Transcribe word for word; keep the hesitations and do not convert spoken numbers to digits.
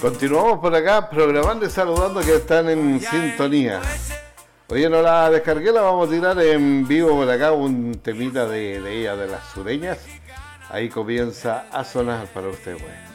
Continuamos por acá programando y saludando que están en sintonía. Oye, no la descargué, la vamos a tirar en vivo por acá, un temita de, de ella, de las sureñas. Ahí comienza a sonar para usted, pues.